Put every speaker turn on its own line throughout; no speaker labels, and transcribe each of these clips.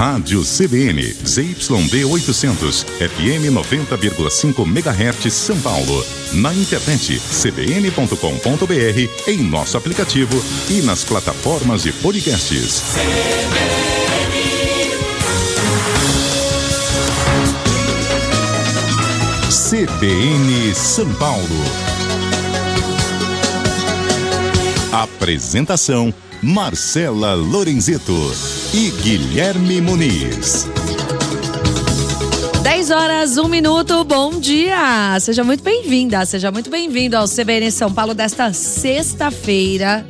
Rádio CBN, ZYD 800, FM 90,5 MHz São Paulo. Na internet, cbn.com.br, em nosso aplicativo e nas plataformas de podcasts. CBN São Paulo. Apresentação: Marcela Lorenzeto e Guilherme Muniz.
10h01, bom dia! Seja muito bem-vinda, seja muito bem-vindo ao CBN São Paulo desta sexta-feira.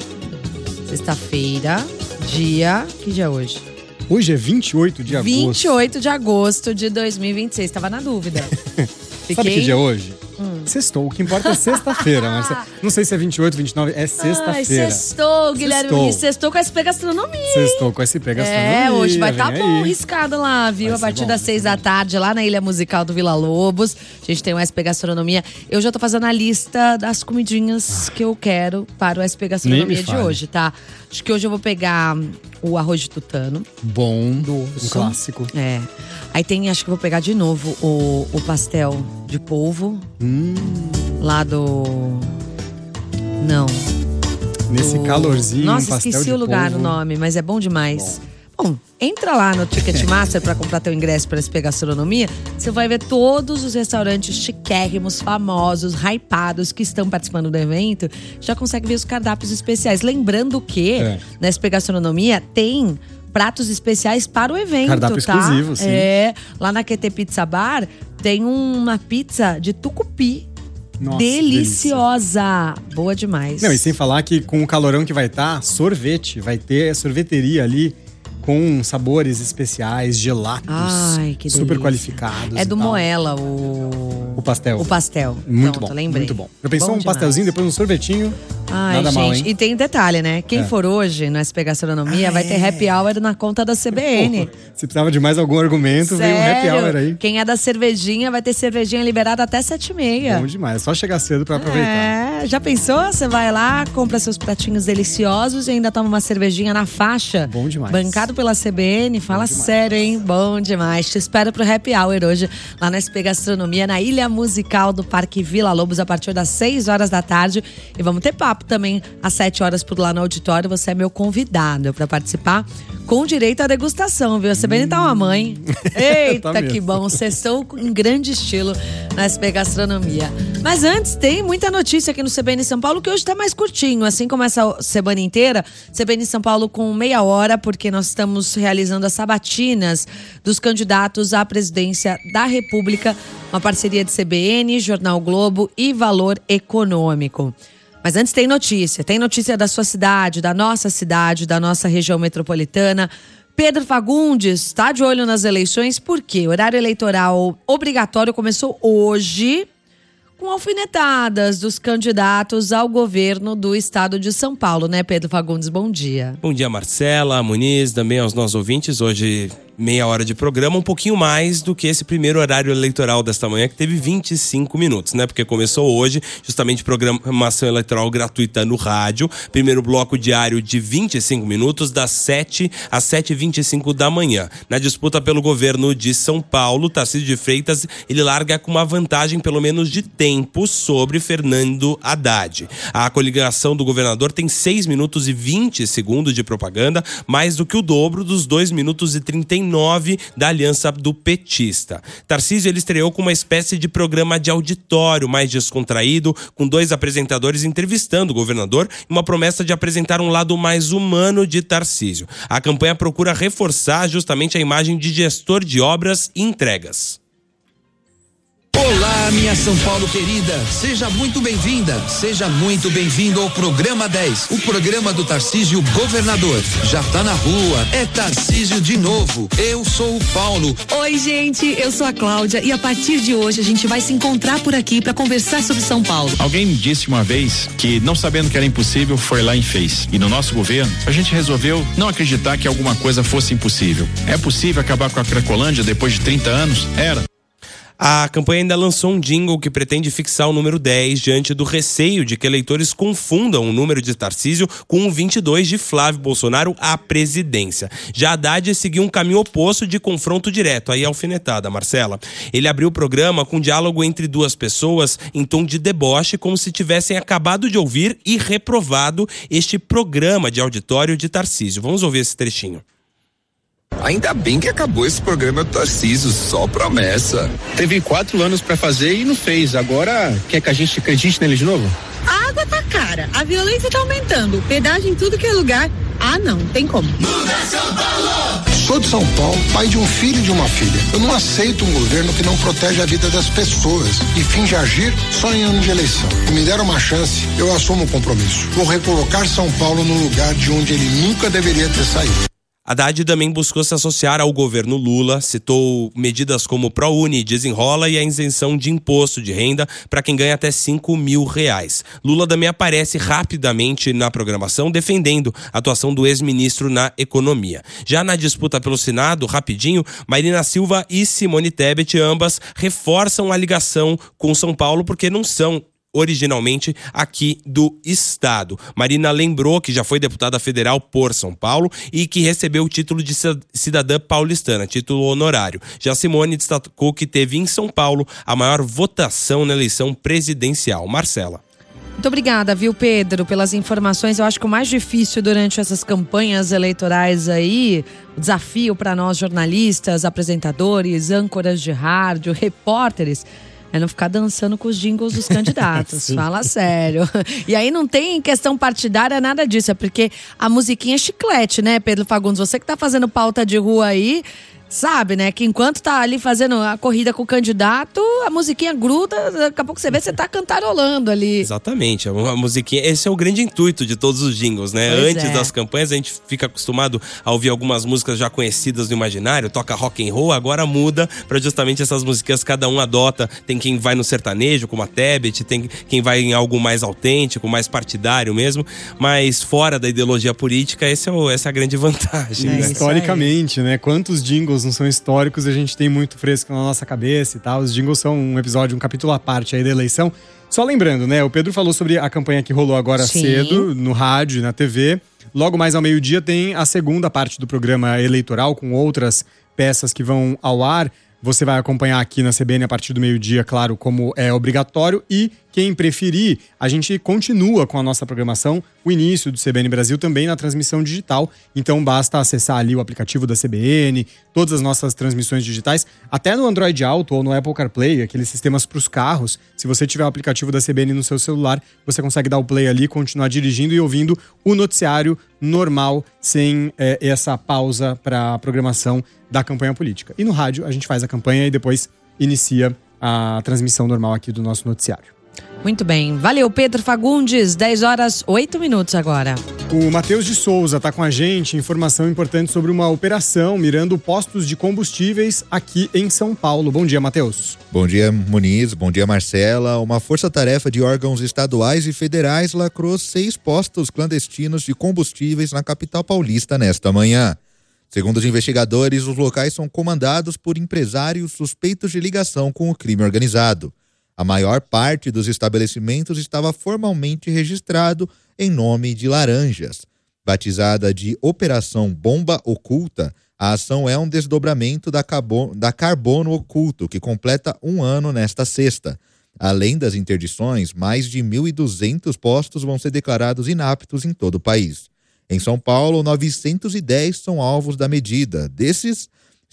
Dia... Que dia é hoje?
Hoje é 28 de agosto.
28 de agosto de 2026, estava na dúvida.
Sabe que dia é hoje? Sextou, o que importa é sexta-feira, Marcelo. Não sei se é 28, 29, é sexta-feira.
Sextou, Guilherme Muniz, sextou com a SP Gastronomia.
Sextou com a SP Gastronomia.
Hoje vai estar bom, riscado lá, viu? Vai a partir das 6 da tarde, lá na Ilha Musical do Vila Lobos. A gente tem o SP Gastronomia. Eu já tô fazendo a lista das comidinhas que eu quero para o SP Gastronomia de hoje, tá? Acho que hoje eu vou pegar o arroz de tutano.
Bom, um clássico.
Aí acho que eu vou pegar de novo o pastel de polvo. Lá do... Não.
Nesse calorzinho,
Nossa,
um pastel
esqueci
de
o lugar,
polvo.
o nome, mas é bom demais. Bom, entra lá no Ticketmaster para comprar teu ingresso para SP Gastronomia. Você vai ver todos os restaurantes chiquérrimos, famosos, hypados que estão participando do evento. Já consegue ver os cardápios especiais. Lembrando que na SP Gastronomia tem pratos especiais para o evento,
cardápio exclusivo, sim.
Lá na QT Pizza Bar tem uma pizza de tucupi.
Nossa,
deliciosa, boa demais.
Não, e sem falar que com o calorão que vai estar, sorvete, vai ter sorveteria ali com sabores especiais, gelatos.
Ai, que
super
delícia.
Qualificados.
É do Moela
o pastel.
O pastel.
Muito
Pronto,
bom,
lembrei.
muito bom. Eu pensou
bom
um pastelzinho, depois um sorvetinho.
Ai,
nada
gente,
mal, hein?
E tem detalhe, né? Quem for hoje no SP Gastronomia vai ter happy hour na conta da CBN.
Pô, se precisava de mais algum argumento, veio um happy hour aí.
Quem é da cervejinha vai ter cervejinha liberada até 7h30.
Bom demais, só chegar cedo pra aproveitar.
Já pensou? Você vai lá, compra seus pratinhos deliciosos e ainda toma uma cervejinha na faixa.
Bom demais.
Bancado pela CBN, fala sério, hein? Bom demais. Te espero pro happy hour hoje, lá na SP Gastronomia, na Ilha Musical do Parque Vila Lobos, a partir das 6 horas da tarde. E vamos ter papo também às 7 horas por lá no auditório. Você é meu convidado para participar, com direito à degustação, viu? A CBN tá uma mãe. Eita,
tá
que bom. Sextou em grande estilo na SP Gastronomia. Mas antes, tem muita notícia aqui no CBN São Paulo, que hoje tá mais curtinho, assim como essa semana inteira. CBN São Paulo com meia hora, porque nós estamos realizando as sabatinas dos candidatos à presidência da República, uma parceria de CBN, Jornal Globo e Valor Econômico. Mas antes tem notícia da sua cidade, da nossa região metropolitana. Pedro Fagundes está de olho nas eleições, porque o horário eleitoral obrigatório começou hoje, com alfinetadas dos candidatos ao governo do estado de São Paulo, né, Pedro Fagundes? Bom dia.
Bom dia, Marcela, Muniz, também aos nossos ouvintes. Hoje, meia hora de programa, um pouquinho mais do que esse primeiro horário eleitoral desta manhã, que teve 25 minutos, né? Porque começou hoje, justamente, programação eleitoral gratuita no rádio. Primeiro bloco diário de 25 minutos, das 7 às 7h25 da manhã. Na disputa pelo governo de São Paulo, Tarcísio de Freitas, ele larga com uma vantagem, pelo menos de tempo, sobre Fernando Haddad. A coligação do governador tem 6 minutos e 20 segundos de propaganda, mais do que o dobro dos 2 minutos e 39 da aliança do petista. Tarcísio, ele estreou com uma espécie de programa de auditório mais descontraído, com 2 apresentadores entrevistando o governador e uma promessa de apresentar um lado mais humano de Tarcísio. A campanha procura reforçar justamente a imagem de gestor de obras e entregas.
Olá, minha São Paulo querida, seja muito bem-vinda, seja muito bem-vindo ao Programa 10, o programa do Tarcísio Governador. Já tá na rua, é Tarcísio de novo, eu sou o Paulo.
Oi, gente, eu sou a Cláudia e a partir de hoje a gente vai se encontrar por aqui para conversar sobre São Paulo.
Alguém me disse uma vez que, não sabendo que era impossível, foi lá e fez. E no nosso governo, a gente resolveu não acreditar que alguma coisa fosse impossível. É possível acabar com a Cracolândia depois de 30 anos? Era.
A campanha ainda lançou um jingle que pretende fixar o número 10 diante do receio de que eleitores confundam o número de Tarcísio com o 22 de Flávio Bolsonaro à presidência. Já Haddad seguiu um caminho oposto de confronto direto, aí alfinetada, Marcela. Ele abriu o programa com um diálogo entre duas pessoas em tom de deboche, como se tivessem acabado de ouvir e reprovado este programa de auditório de Tarcísio. Vamos ouvir esse trechinho.
Ainda bem que acabou esse programa do Tarcísio, só promessa.
Teve 4 anos pra fazer e não fez. Agora quer que a gente acredite nele de novo?
A água tá cara, a violência tá aumentando, pedágio em tudo que é lugar. Ah, não, tem como.
Muda São Paulo! Sou de São Paulo, pai de um filho e de uma filha. Eu não aceito um governo que não protege a vida das pessoas e finge agir só em ano de eleição. Se me der uma chance, eu assumo o compromisso. Vou recolocar São Paulo no lugar de onde ele nunca deveria ter saído.
Haddad também buscou se associar ao governo Lula, citou medidas como o ProUni, Desenrola e a isenção de imposto de renda para quem ganha até R$5 mil. Lula também aparece rapidamente na programação, defendendo a atuação do ex-ministro na economia. Já na disputa pelo Senado, rapidinho, Marina Silva e Simone Tebet, ambas reforçam a ligação com São Paulo porque não são originalmente aqui do estado. Marina lembrou que já foi deputada federal por São Paulo e que recebeu o título de cidadã paulistana, título honorário. Já Simone destacou que teve em São Paulo a maior votação na eleição presidencial. Marcela.
Muito obrigada, viu, Pedro, pelas informações. Eu acho que o mais difícil durante essas campanhas eleitorais aí, o desafio para nós jornalistas, apresentadores, âncoras de rádio, repórteres, é não ficar dançando com os jingles dos candidatos. Fala sério. E aí não tem questão partidária, nada disso. É porque a musiquinha é chiclete, né, Pedro Fagundes? Você que tá fazendo pauta de rua aí, sabe, né? Que enquanto tá ali fazendo a corrida com o candidato, a musiquinha gruda, daqui a pouco você vê, você tá cantarolando ali.
Exatamente, a musiquinha, esse é o grande intuito de todos os jingles, né?
Pois
Antes das campanhas a gente fica acostumado a ouvir algumas músicas já conhecidas no imaginário, toca rock and roll, agora muda pra justamente essas musiquinhas, cada um adota. Tem quem vai no sertanejo, como a Tebet, tem quem vai em algo mais autêntico, mais partidário mesmo, mas fora da ideologia política, essa é a grande vantagem. Né?
Historicamente, né? Quantos jingles não são históricos, a gente tem muito fresco na nossa cabeça e tal. Os jingles são um episódio, um capítulo à parte aí da eleição. Só lembrando, né? O Pedro falou sobre a campanha que rolou agora cedo, no rádio e na TV. Logo mais ao meio-dia tem a segunda parte do programa eleitoral, com outras peças que vão ao ar. Você vai acompanhar aqui na CBN a partir do meio-dia, claro, como é obrigatório. E quem preferir, a gente continua com a nossa programação, o início do CBN Brasil também na transmissão digital. Então basta acessar ali o aplicativo da CBN, todas as nossas transmissões digitais, até no Android Auto ou no Apple CarPlay, aqueles sistemas para os carros. Se você tiver o aplicativo da CBN no seu celular, você consegue dar o play ali, continuar dirigindo e ouvindo o noticiário normal, sem essa pausa para a programação da campanha política. E no rádio a gente faz a campanha e depois inicia a transmissão normal aqui do nosso noticiário.
Muito bem. Valeu, Pedro Fagundes. 10h08 agora.
O Matheus de Souza está com a gente. Informação importante sobre uma operação mirando postos de combustíveis aqui em São Paulo. Bom dia, Matheus.
Bom dia, Muniz. Bom dia, Marcela. Uma força-tarefa de órgãos estaduais e federais lacrou 6 postos clandestinos de combustíveis na capital paulista nesta manhã. Segundo os investigadores, os locais são comandados por empresários suspeitos de ligação com o crime organizado. A maior parte dos estabelecimentos estava formalmente registrado em nome de Laranjas. Batizada de Operação Bomba Oculta, a ação é um desdobramento da Carbono Oculto, que completa 1 ano nesta sexta. Além das interdições, mais de 1.200 postos vão ser declarados inaptos em todo o país. Em São Paulo, 910 são alvos da medida. Desses,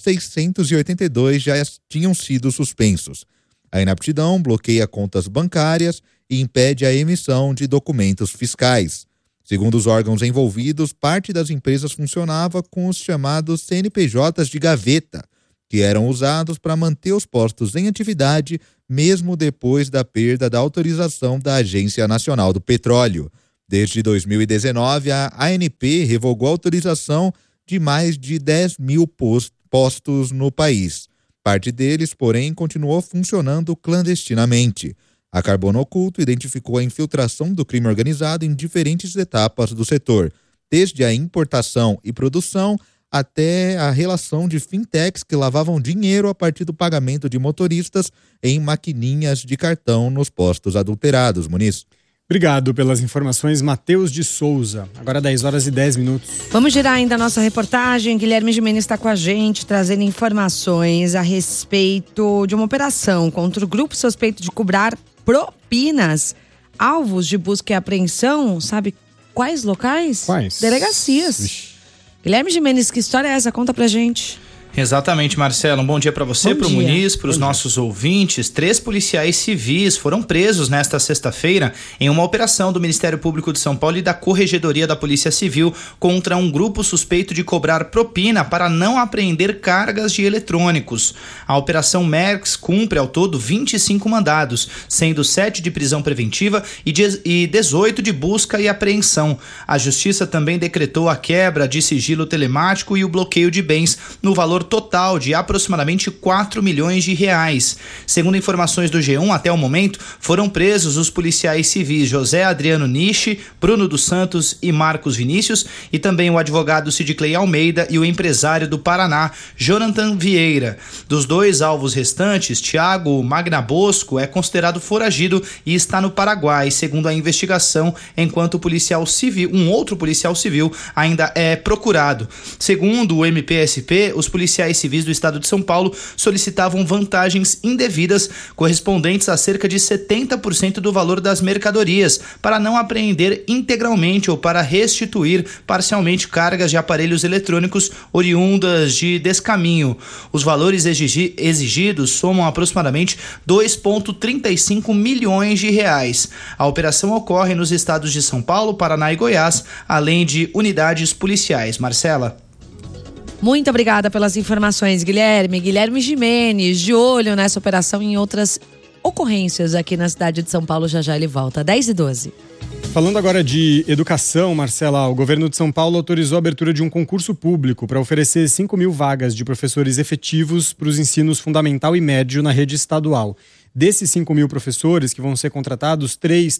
682 já tinham sido suspensos. A inaptidão bloqueia contas bancárias e impede a emissão de documentos fiscais. Segundo os órgãos envolvidos, parte das empresas funcionava com os chamados CNPJs de gaveta, que eram usados para manter os postos em atividade, mesmo depois da perda da autorização da Agência Nacional do Petróleo. Desde 2019, a ANP revogou a autorização de mais de 10 mil postos no país. Parte deles, porém, continuou funcionando clandestinamente. A Carbono Oculto identificou a infiltração do crime organizado em diferentes etapas do setor, desde a importação e produção até a relação de fintechs que lavavam dinheiro a partir do pagamento de motoristas em maquininhas de cartão nos postos adulterados. Muniz.
Obrigado pelas informações, Matheus de Souza. Agora 10h10.
Vamos girar ainda a nossa reportagem. Guilherme Gimenez está com a gente, trazendo informações a respeito de uma operação contra o grupo suspeito de cobrar propinas. Alvos de busca e apreensão, sabe quais locais?
Quais?
Delegacias.
Vixe.
Guilherme Gimenez, que história é essa? Conta pra gente.
Exatamente, Marcelo. Um bom dia para você, para o Muniz, para os nossos ouvintes. 3 policiais civis foram presos nesta sexta-feira em uma operação do Ministério Público de São Paulo e da Corregedoria da Polícia Civil contra um grupo suspeito de cobrar propina para não apreender cargas de eletrônicos. A Operação Merx cumpre ao todo 25 mandados, sendo 7 de prisão preventiva e 18 de busca e apreensão. A Justiça também decretou a quebra de sigilo telemático e o bloqueio de bens no valor total de aproximadamente 4 milhões de reais. Segundo informações do G1, até o momento, foram presos os policiais civis José Adriano Nishi, Bruno dos Santos e Marcos Vinícius, e também o advogado Sidclei Almeida e o empresário do Paraná, Jonathan Vieira. Dos 2 alvos restantes, Thiago Magnabosco é considerado foragido e está no Paraguai, segundo a investigação, enquanto um outro policial civil ainda é procurado. Segundo o MPSP, os policiais civis do estado de São Paulo solicitavam vantagens indevidas correspondentes a cerca de 70% do valor das mercadorias para não apreender integralmente ou para restituir parcialmente cargas de aparelhos eletrônicos oriundas de descaminho. Os valores exigidos somam aproximadamente 2,35 milhões de reais. A operação ocorre nos estados de São Paulo, Paraná e Goiás, além de unidades policiais. Marcela.
Muito obrigada pelas informações, Guilherme. Guilherme Gimenez, de olho nessa operação e em outras ocorrências aqui na cidade de São Paulo. Já ele volta. 10h12.
Falando agora de educação, Marcela, o governo de São Paulo autorizou a abertura de um concurso público para oferecer 5.000 vagas de professores efetivos para os ensinos fundamental e médio na rede estadual. Desses 5.000 professores que vão ser contratados,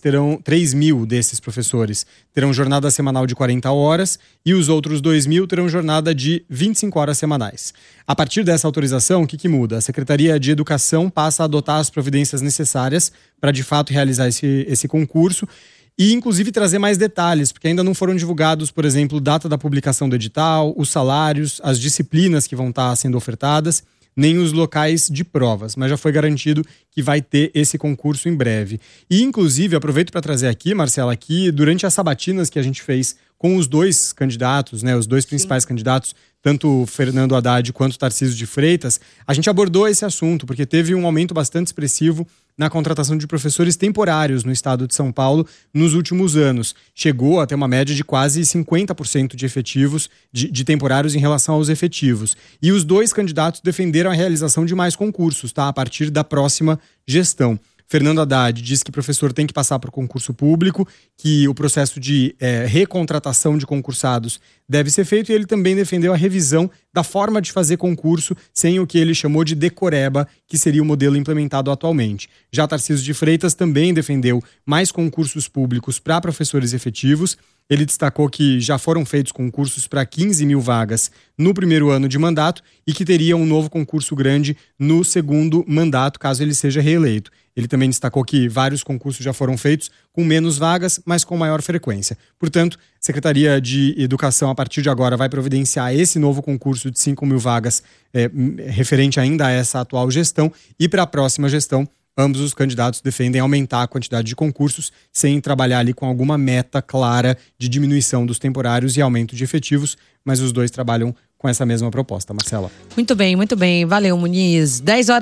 3.000 desses professores terão jornada semanal de 40 horas e os outros 2.000 terão jornada de 25 horas semanais. A partir dessa autorização, o que muda? A Secretaria de Educação passa a adotar as providências necessárias para, de fato, realizar esse concurso e, inclusive, trazer mais detalhes, porque ainda não foram divulgados, por exemplo, data da publicação do edital, os salários, as disciplinas que vão estar sendo ofertadas, nem os locais de provas, mas já foi garantido que vai ter esse concurso em breve. E, inclusive, aproveito para trazer aqui, Marcela, que durante as sabatinas que a gente fez com os 2 candidatos, né, os 2 principais candidatos, tanto Fernando Haddad quanto Tarcísio de Freitas, a gente abordou esse assunto, porque teve um aumento bastante expressivo na contratação de professores temporários no estado de São Paulo nos últimos anos. Chegou a ter uma média de quase 50% de efetivos, de temporários em relação aos efetivos. E os 2 candidatos defenderam a realização de mais concursos, tá? A partir da próxima gestão. Fernando Haddad diz que o professor tem que passar por concurso público, que o processo de recontratação de concursados deve ser feito, e ele também defendeu a revisão da forma de fazer concurso sem o que ele chamou de decoreba, que seria o modelo implementado atualmente. Já Tarcísio de Freitas também defendeu mais concursos públicos para professores efetivos. Ele destacou que já foram feitos concursos para 15.000 vagas no primeiro ano de mandato e que teria um novo concurso grande no segundo mandato, caso ele seja reeleito. Ele também destacou que vários concursos já foram feitos com menos vagas, mas com maior frequência. Portanto, a Secretaria de Educação, a partir de agora, vai providenciar esse novo concurso de 5.000 vagas referente ainda a essa atual gestão, e para a próxima gestão, ambos os candidatos defendem aumentar a quantidade de concursos sem trabalhar ali com alguma meta clara de diminuição dos temporários e aumento de efetivos, mas os 2 trabalham com essa mesma proposta. Marcela.
Muito bem. Valeu, Muniz.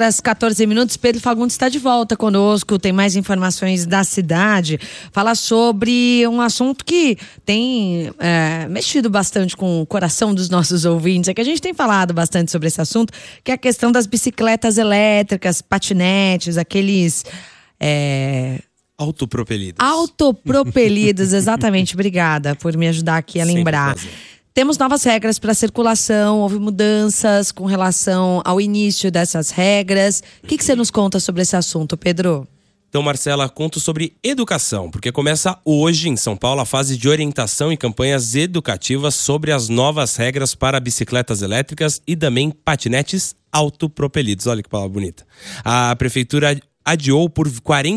10h14. Pedro Fagundes está de volta conosco. Tem mais informações da cidade. Fala sobre um assunto que tem mexido bastante com o coração dos nossos ouvintes. É que a gente tem falado bastante sobre esse assunto, que é a questão das bicicletas elétricas, patinetes, aqueles... Autopropelidos, exatamente. Obrigada por me ajudar aqui a lembrar. Temos novas regras para circulação, houve mudanças com relação ao início dessas regras. O que você nos conta sobre esse assunto, Pedro?
Então, Marcela, conto sobre educação, porque começa hoje em São Paulo a fase de orientação e campanhas educativas sobre as novas regras para bicicletas elétricas e também patinetes autopropelidos. Olha que palavra bonita. A prefeitura adiou por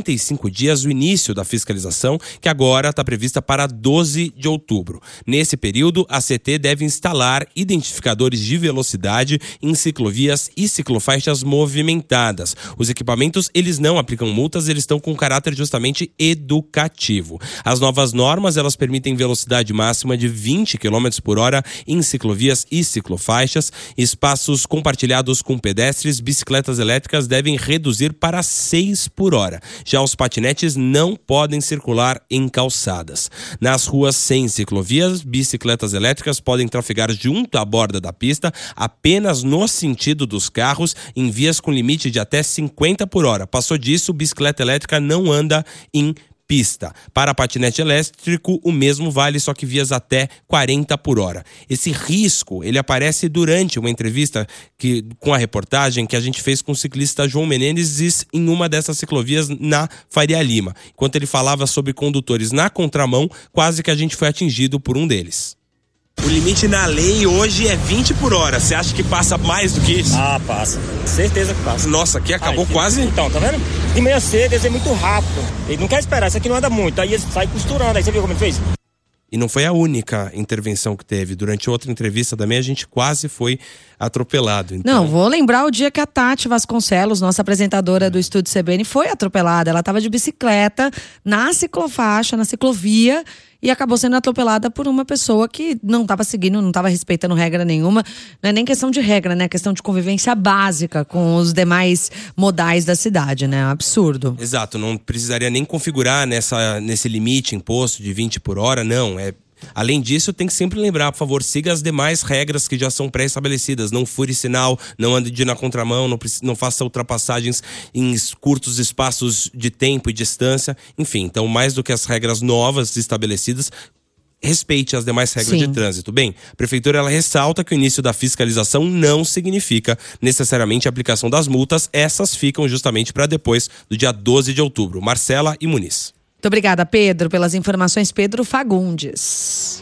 45 dias o início da fiscalização, que agora está prevista para 12 de outubro. Nesse período, a CT deve instalar identificadores de velocidade em ciclovias e ciclofaixas movimentadas. Os equipamentos, eles não aplicam multas, eles estão com caráter justamente educativo. As novas normas, elas permitem velocidade máxima de 20 km por hora em ciclovias e ciclofaixas. Espaços compartilhados com pedestres, bicicletas elétricas devem reduzir para 6 por hora. Já os patinetes não podem circular em calçadas. Nas ruas sem ciclovias, bicicletas elétricas podem trafegar junto à borda da pista apenas no sentido dos carros em vias com limite de até 50 por hora. Passou disso, bicicleta elétrica não anda em pista. Para patinete elétrico, o mesmo vale, só que vias até 40 por hora. Esse risco, ele aparece durante uma entrevista com a reportagem que a gente fez com o ciclista João Menezes em uma dessas ciclovias na Faria Lima. Enquanto ele falava sobre condutores na contramão, quase que a gente foi atingido por um deles. O limite na lei hoje é 20 por hora. Você acha que passa mais do que isso?
Ah, passa. Certeza que passa.
Nossa, aqui acabou quase.
Então, tá vendo? De manhã cedo, eles é muito rápido. Ele não quer esperar, isso aqui não anda muito. Aí ele sai costurando. Aí você viu como ele fez?
E não foi a única intervenção que teve. Durante outra entrevista também a gente quase foi atropelado. Então...
Não, vou lembrar o dia que a Tati Vasconcelos, nossa apresentadora do Estúdio CBN, foi atropelada. Ela estava de bicicleta na ciclofaixa, na ciclovia, e acabou sendo atropelada por uma pessoa que não estava seguindo, não estava respeitando regra nenhuma. Não é nem questão de regra, né? É questão de convivência básica com os demais modais da cidade, né? É um absurdo.
Exato, não precisaria nem configurar nesse limite imposto de 20 por hora, não. Além disso, tem que sempre lembrar, por favor, siga as demais regras que já são pré-estabelecidas. Não fure sinal, não ande na contramão, não faça ultrapassagens em curtos espaços de tempo e distância. Enfim, então mais do que as regras novas estabelecidas, respeite as demais regras de trânsito. Bem, a prefeitura ela ressalta que o início da fiscalização não significa necessariamente a aplicação das multas. Essas ficam justamente para depois do dia 12 de outubro. Marcela e Muniz.
Muito obrigada, Pedro, pelas informações. Pedro Fagundes.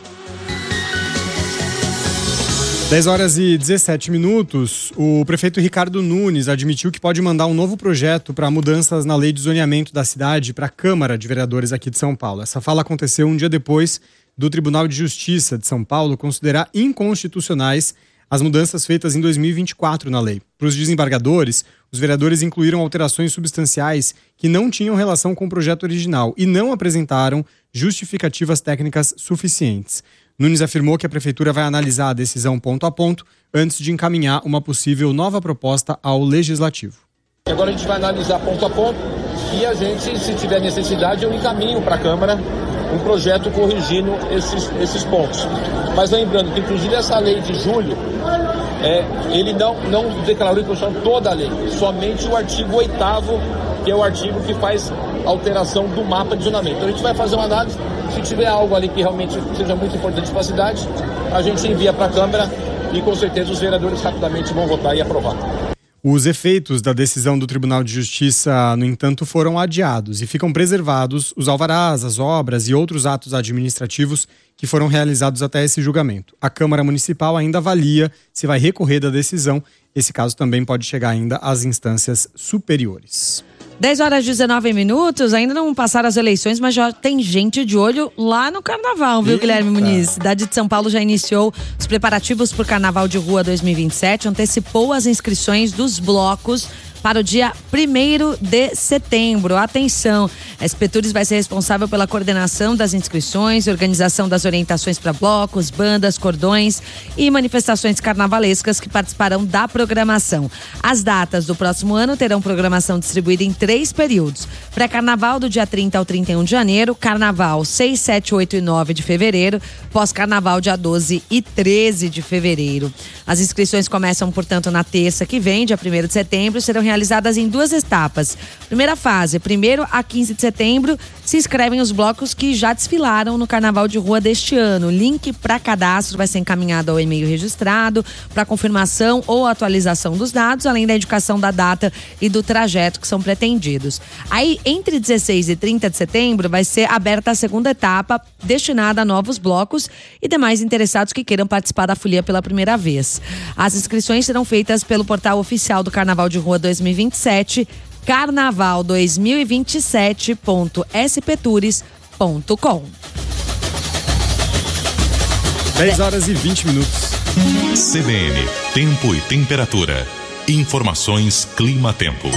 10h17. O prefeito Ricardo Nunes admitiu que pode mandar um novo projeto para mudanças na lei de zoneamento da cidade para a Câmara de Vereadores aqui de São Paulo. Essa fala aconteceu um dia depois do Tribunal de Justiça de São Paulo considerar inconstitucionais as mudanças feitas em 2024 na lei. Para os desembargadores, os vereadores incluíram alterações substanciais que não tinham relação com o projeto original e não apresentaram justificativas técnicas suficientes. Nunes afirmou que a prefeitura vai analisar a decisão ponto a ponto antes de encaminhar uma possível nova proposta ao Legislativo.
Agora a gente vai analisar ponto a ponto e a gente, se tiver necessidade, eu encaminho para a Câmara um projeto corrigindo esses pontos. Mas lembrando que, inclusive, essa lei de julho, ele não declarou inconstitucional toda a lei, somente o artigo 8º, que é o artigo que faz alteração do mapa de zonamento. Então a gente vai fazer uma análise, se tiver algo ali que realmente seja muito importante para a cidade, a gente envia para a Câmara e com certeza os vereadores rapidamente vão votar e aprovar.
Os efeitos da decisão do Tribunal de Justiça, no entanto, foram adiados e ficam preservados os alvarás, as obras e outros atos administrativos que foram realizados até esse julgamento. A Câmara Municipal ainda avalia se vai recorrer da decisão. Esse caso também pode chegar ainda às instâncias superiores.
10h19, ainda não passaram as eleições, mas já tem gente de olho lá no Carnaval, viu, Guilherme Muniz? A cidade de São Paulo já iniciou os preparativos para o Carnaval de Rua 2027, antecipou as inscrições dos blocos para o dia 1º de setembro. Atenção, a SP Tours vai ser responsável pela coordenação das inscrições, organização das orientações para blocos, bandas, cordões e manifestações carnavalescas que participarão da programação. As datas do próximo ano terão programação distribuída em 3 períodos. Pré-carnaval do dia 30 ao 31 de janeiro, carnaval 6, 7, 8 e 9 de fevereiro, pós-carnaval dia 12 e 13 de fevereiro. As inscrições começam, portanto, na terça que vem, dia 1º de setembro, serão realizadas em 2 etapas. Primeira fase, 1º a 15 de setembro, se inscrevem os blocos que já desfilaram no Carnaval de Rua deste ano. O link para cadastro vai ser encaminhado ao e-mail registrado para confirmação ou atualização dos dados, além da indicação da data e do trajeto que são pretendidos. Aí, entre 16 e 30 de setembro, vai ser aberta a segunda etapa, destinada a novos blocos e demais interessados que queiram participar da folia pela primeira vez. As inscrições serão feitas pelo portal oficial do Carnaval de Rua 2027, carnaval2027.sptours.com.
10 horas e 20 minutos.
CBN, tempo e temperatura. Informações Clima-Tempo.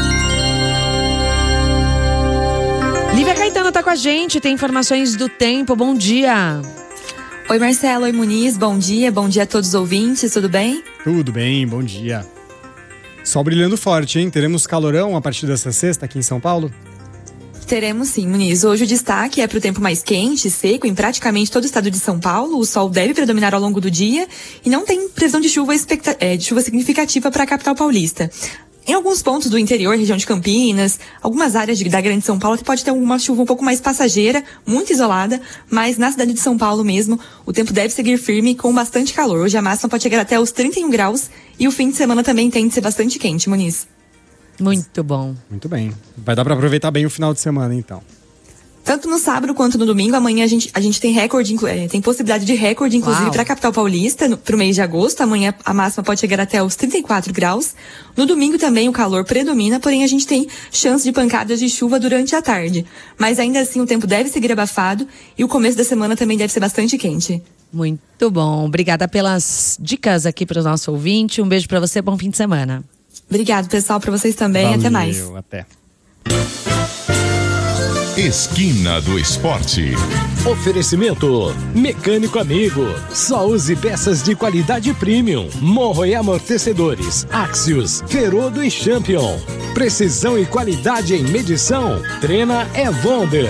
Lívia Caetano está com a gente, tem informações do tempo. Bom dia.
Oi, Marcelo. Oi, Muniz. Bom dia a todos os ouvintes. Tudo bem?
Tudo bem, bom dia. Sol brilhando forte, hein? Teremos calorão a partir dessa sexta aqui em São Paulo?
Teremos sim, Muniz. Hoje o destaque é para o tempo mais quente e seco em praticamente todo o estado de São Paulo. O sol deve predominar ao longo do dia e não tem previsão de chuva significativa para a capital paulista. Em alguns pontos do interior, região de Campinas, algumas áreas da Grande São Paulo pode ter uma chuva um pouco mais passageira, muito isolada, mas na cidade de São Paulo mesmo, o tempo deve seguir firme com bastante calor. Hoje a máxima pode chegar até os 31 graus e o fim de semana também tende a ser bastante quente, Muniz.
Muito bom.
Muito bem. Vai dar para aproveitar bem o final de semana, então.
Tanto no sábado quanto no domingo, amanhã a gente tem recorde, tem possibilidade de recorde, inclusive para a capital paulista, para o mês de agosto. Amanhã a máxima pode chegar até os 34 graus. No domingo também o calor predomina, porém a gente tem chance de pancadas de chuva durante a tarde. Mas ainda assim o tempo deve seguir abafado e o começo da semana também deve ser bastante quente.
Muito bom. Obrigada pelas dicas aqui para o nosso ouvinte. Um beijo para você, bom fim de semana.
Obrigado, pessoal, para vocês também.
Valeu,
até mais.
Até.
Esquina do Esporte.
Oferecimento Mecânico Amigo. Só use peças de qualidade premium. Morro e amortecedores. Axios, Ferodo e Champion. Precisão e qualidade em medição. Trena é Wonder.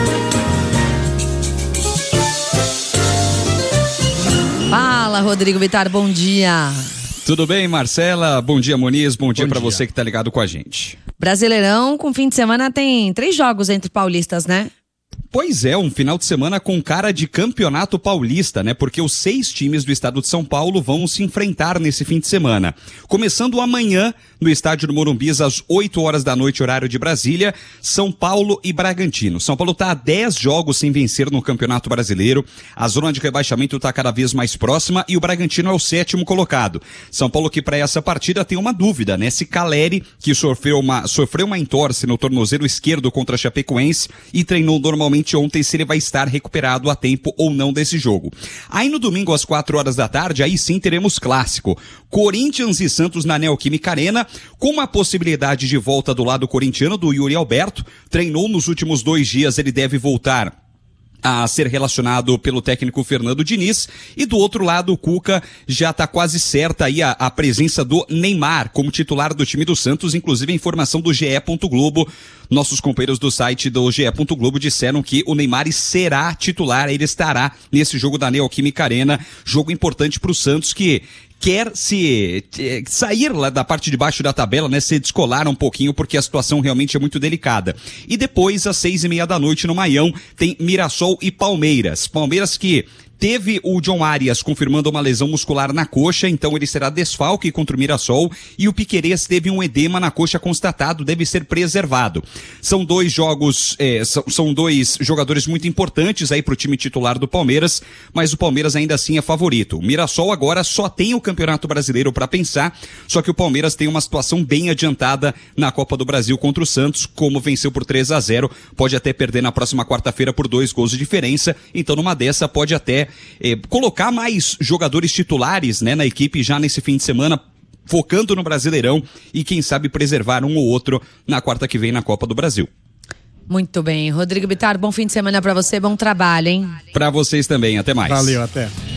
Fala, Rodrigo Vittar, bom dia.
Tudo bem, Marcela? Bom dia, Muniz. Bom dia para você que tá ligado com a gente.
Brasileirão, com fim de semana, tem 3 jogos entre paulistas, né?
Pois é, um final de semana com cara de campeonato paulista, né? Porque os 6 times do estado de São Paulo vão se enfrentar nesse fim de semana. Começando amanhã, no estádio do Morumbi, às 8 horas da noite, horário de Brasília, São Paulo e Bragantino. São Paulo tá a 10 jogos sem vencer no Campeonato Brasileiro. A zona de rebaixamento tá cada vez mais próxima e o Bragantino é o 7º colocado. São Paulo que para essa partida tem uma dúvida, né? Se Caleri, que sofreu uma entorse no tornozelo esquerdo contra a Chapecoense e treinou normalmente ontem, se ele vai estar recuperado a tempo ou não desse jogo. Aí no domingo às 4 horas da tarde, aí sim teremos clássico. Corinthians e Santos na Neoquímica Arena, com uma possibilidade de volta do lado corintiano do Yuri Alberto. Treinou nos últimos 2 dias, ele deve voltar a ser relacionado pelo técnico Fernando Diniz, e do outro lado o Cuca já está quase certa aí a presença do Neymar como titular do time do Santos, inclusive a informação do GE. Globo, nossos companheiros do site do GE. Globo disseram que o Neymar será titular, ele estará nesse jogo da Neoquímica Arena, jogo importante para o Santos que quer sair lá da parte de baixo da tabela, né? Se descolar um pouquinho, porque a situação realmente é muito delicada. E depois, às 6:30 da noite, no Maião, tem Mirassol e Palmeiras. Palmeiras que teve o John Arias confirmando uma lesão muscular na coxa, então ele será desfalque contra o Mirassol, e o Piquerez teve um edema na coxa constatado, deve ser preservado. São 2 jogos, são 2 jogadores muito importantes aí pro time titular do Palmeiras, mas o Palmeiras ainda assim é favorito. O Mirassol agora só tem o Campeonato Brasileiro para pensar, só que o Palmeiras tem uma situação bem adiantada na Copa do Brasil contra o Santos, como venceu por 3-0, pode até perder na próxima quarta-feira por 2 gols de diferença, então numa dessa pode até colocar mais jogadores titulares, né, na equipe já nesse fim de semana, focando no Brasileirão e quem sabe preservar um ou outro na quarta que vem na Copa do Brasil.
Muito bem, Rodrigo Bittar, bom fim de semana pra você, bom trabalho, hein?
Pra vocês também, até mais.
Valeu, até.